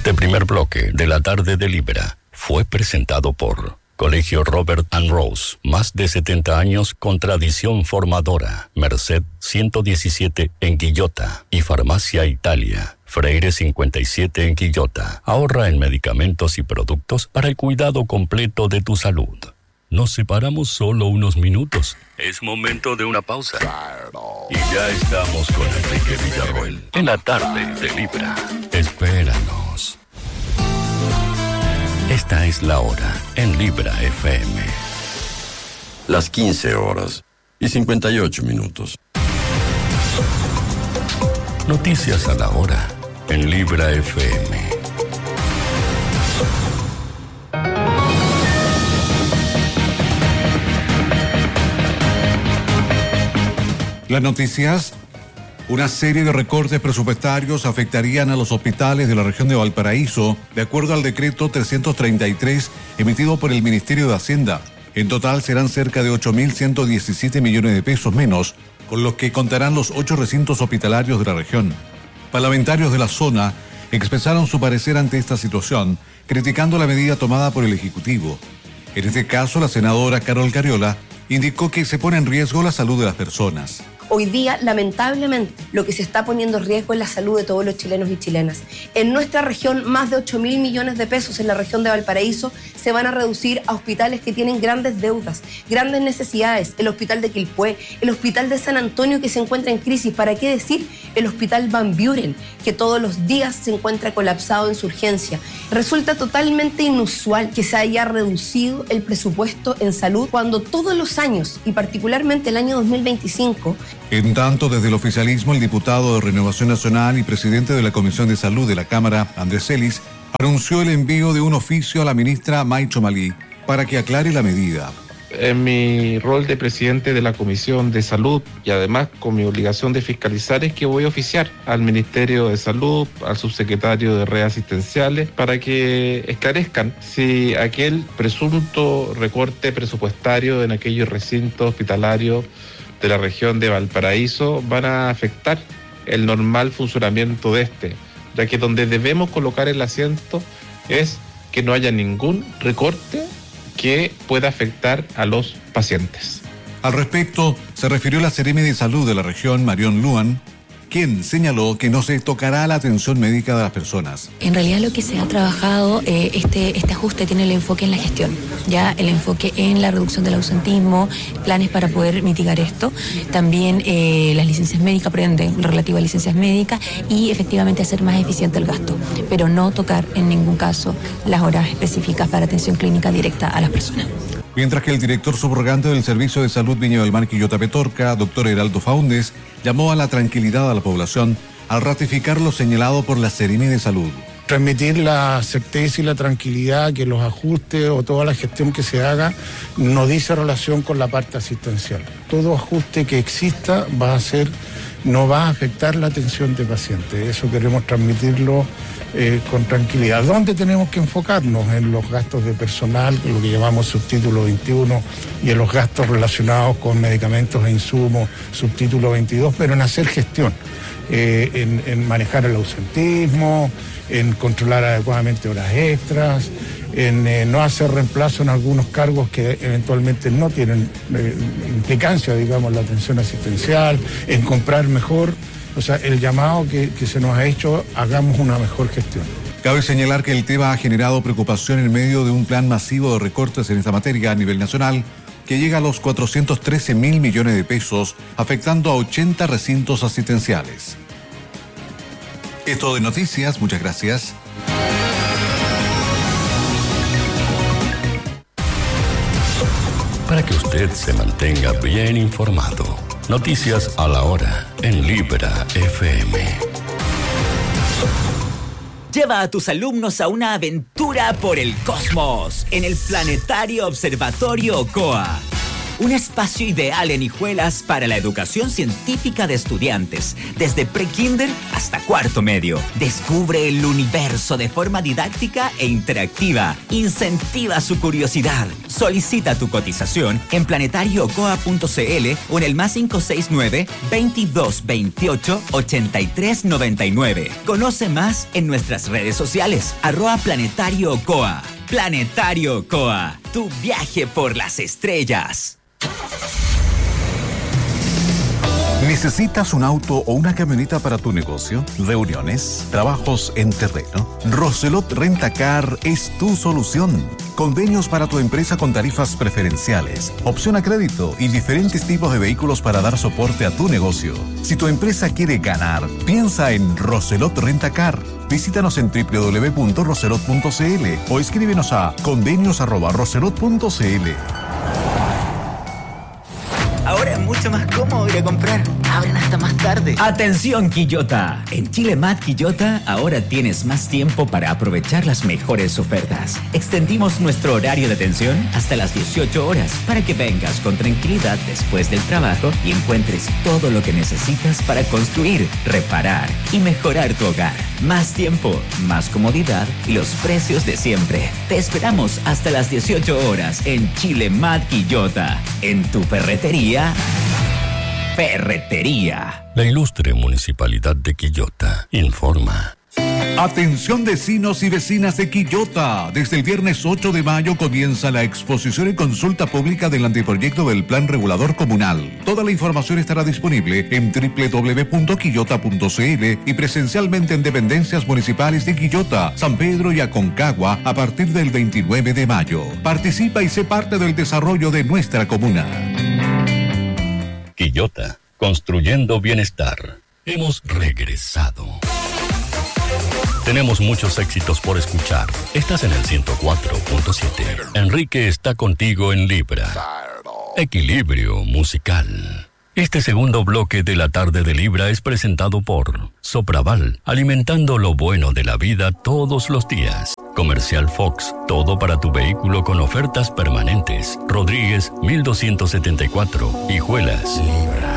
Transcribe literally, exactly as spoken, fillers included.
Este primer bloque de la tarde de Libra fue presentado por Colegio Robert and Rose, más de setenta años con tradición formadora. Merced ciento diecisiete en Quillota y Farmacia Italia. Freire cincuenta y siete en Quillota. Ahorra en medicamentos y productos para el cuidado completo de tu salud. Nos separamos solo unos minutos. Es momento de una pausa. Y ya estamos con Enrique Villarroel en la tarde de Libra. Espéranos. Esta es la hora en Libra F M. Las quince horas y cincuenta y ocho minutos. Noticias a la hora en Libra F M. Las noticias. Una serie de recortes presupuestarios afectarían a los hospitales de la región de Valparaíso, de acuerdo al decreto trescientos treinta y tres emitido por el Ministerio de Hacienda. En total serán cerca de ocho mil ciento diecisiete millones de pesos menos, con los que contarán los ocho recintos hospitalarios de la región. Parlamentarios de la zona expresaron su parecer ante esta situación, criticando la medida tomada por el Ejecutivo. En este caso, la senadora Carol Cariola indicó que se pone en riesgo la salud de las personas. Hoy día, lamentablemente, lo que se está poniendo en riesgo es la salud de todos los chilenos y chilenas. En nuestra región, más de ocho mil millones de pesos en la región de Valparaíso se van a reducir a hospitales que tienen grandes deudas, grandes necesidades. El hospital de Quilpué, el hospital de San Antonio que se encuentra en crisis. ¿Para qué decir? El hospital Van Buren, que todos los días se encuentra colapsado en su urgencia. Resulta totalmente inusual que se haya reducido el presupuesto en salud cuando todos los años, y particularmente el año dos mil veinticinco, En tanto, desde el oficialismo, el diputado de Renovación Nacional y presidente de la Comisión de Salud de la Cámara, Andrés Celis, anunció el envío de un oficio a la ministra Maicho Malí para que aclare la medida. En mi rol de presidente de la Comisión de Salud y además con mi obligación de fiscalizar es que voy a oficiar al Ministerio de Salud, al subsecretario de Redes Asistenciales, para que esclarezcan si aquel presunto recorte presupuestario en aquellos recintos hospitalarios de la región de Valparaíso van a afectar el normal funcionamiento de este, ya que donde debemos colocar el acento es que no haya ningún recorte que pueda afectar a los pacientes. Al respecto, se refirió la Seremi de Salud de la región, Marión Luan, quien señaló que no se tocará la atención médica de las personas. En realidad lo que se ha trabajado, eh, este, este ajuste tiene el enfoque en la gestión, ya el enfoque en la reducción del ausentismo, planes para poder mitigar esto, también eh, las licencias médicas, prende relativa a licencias médicas y efectivamente hacer más eficiente el gasto, pero no tocar en ningún caso las horas específicas para atención clínica directa a las personas. Mientras que el director subrogante del Servicio de Salud Viña del Mar, Quillota Petorca, doctor Heraldo Faúndez, llamó a la tranquilidad a la población al ratificar lo señalado por la Seremi de Salud. Transmitir la certeza y la tranquilidad que los ajustes o toda la gestión que se haga no dice relación con la parte asistencial. Todo ajuste que exista va a ser, no va a afectar la atención de pacientes. Eso queremos transmitirlo eh, con tranquilidad. ¿Dónde tenemos que enfocarnos? En los gastos de personal, lo que llamamos subtítulo veintiuno, y en los gastos relacionados con medicamentos e insumos, subtítulo veintidós, pero en hacer gestión, eh, en, en manejar el ausentismo, en controlar adecuadamente horas extras, en eh, no hacer reemplazo en algunos cargos que eventualmente no tienen eh, implicancia, digamos, la atención asistencial, en comprar mejor. O sea, el llamado que, que se nos ha hecho, hagamos una mejor gestión. Cabe señalar que el tema ha generado preocupación en medio de un plan masivo de recortes en esta materia a nivel nacional que llega a los cuatrocientos trece mil millones de pesos, afectando a ochenta recintos asistenciales. Esto de noticias, muchas gracias. Para que usted se mantenga bien informado. Noticias a la hora en Libra F M. Lleva a tus alumnos a una aventura por el cosmos en el Planetario Observatorio Ocoa. un espacio ideal en Hijuelas para la educación científica de estudiantes, desde pre-kinder hasta cuarto medio. Descubre el universo de forma didáctica e interactiva. Incentiva su curiosidad. Solicita tu cotización en planetario coa punto cl o en el más cinco seis nueve, veintidós veintiocho, ochenta y tres noventa y nueve. Conoce más en nuestras redes sociales, arroba Planetario Coa. Planetario Coa, tu viaje por las estrellas. ¿Necesitas un auto o una camioneta para tu negocio? ¿Reuniones? ¿Trabajos en terreno? Roselot Rentacar es tu solución. Convenios para tu empresa con tarifas preferenciales, opción a crédito y diferentes tipos de vehículos para dar soporte a tu negocio. Si tu empresa quiere ganar, piensa en Roselot Rentacar. Visítanos en doble u doble u doble u punto roselot punto c l o escríbenos a convenios arroba roselot punto c l. Ahora es mucho más cómodo ir a comprar. Abren hasta más tarde. ¡Atención, Quillota! En Chile Mat Quillota ahora tienes más tiempo para aprovechar las mejores ofertas. Extendimos nuestro horario de atención hasta las dieciocho horas para que vengas con tranquilidad después del trabajo y encuentres todo lo que necesitas para construir, reparar y mejorar tu hogar. Más tiempo, más comodidad y los precios de siempre. Te esperamos hasta las dieciocho horas en Chile Mat Quillota. En tu ferretería. Ferretería. La ilustre Municipalidad de Quillota informa. Atención vecinos y vecinas de Quillota. Desde el viernes ocho de mayo comienza la exposición y consulta pública del anteproyecto del Plan Regulador Comunal. Toda la información estará disponible en doble u doble u doble u punto quillota punto c l y presencialmente en dependencias municipales de Quillota, San Pedro y Aconcagua a partir del veintinueve de mayo. Participa y sé parte del desarrollo de nuestra comuna. Quillota, construyendo bienestar. Hemos regresado. Tenemos muchos éxitos por escuchar. Estás en el ciento cuatro punto siete. Enrique está contigo en Libra. Equilibrio musical. Este segundo bloque de la tarde de Libra es presentado por Sopraval, alimentando lo bueno de la vida todos los días. Comercial Fox, todo para tu vehículo con ofertas permanentes. Rodríguez, mil doscientos setenta y cuatro, Hijuelas. Libra.